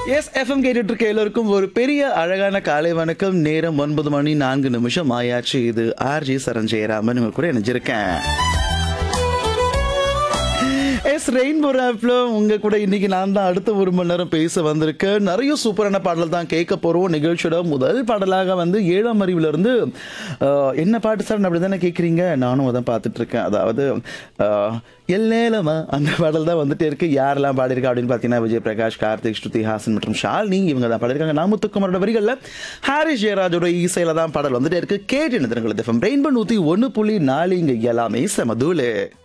S FM கேட்டுட்டு இருக்க எல்லோருக்கும் ஒரு பெரிய அழகான காலை வணக்கம். நேரம் 9:04 ஆயாச்சு. இது ஆர்ஜி சரண் ஜெயராமன் உங்க கூட இணைஞ்சிருக்கேன். எஸ் ரெயின்போ ஆப்ல உங்க கூட இன்னைக்கு நான் தான் அடுத்த ஒரு மணி நேரம் பேச வந்திருக்கேன். நிறைய சூப்பரான பாடல் தான் கேட்க போறோம். நிகழ்ச்சியோட முதல் பாடலாக வந்து 7ஆம் அறிவுல இருந்து என்ன பாட்டு சார் அப்படி தானே கேட்குறீங்க, நானும் அதான் பார்த்துட்டு இருக்கேன். அதாவது எல்லேலமா அந்த பாடல் தான் வந்துட்டே இருக்கு. யாரெல்லாம் பாடியிருக்கா அப்படின்னு பார்த்தீங்கன்னா விஜய் பிரகாஷ், கார்த்திக், ஸ்ருதி ஹாசன் மற்றும் ஷாலினி இவங்க தான் பாடியிருக்காங்க. நாமுத்துக்குமாரோட வரிகளில் ஹாரிஸ் ஜெயராஜோட இசையில தான் பாடல் வந்துட்டே இருக்கு. கேட்டு நிறுத்தங்கள் ரெயின்போ 101.4 இங்க எல்லாமே செமதூலு.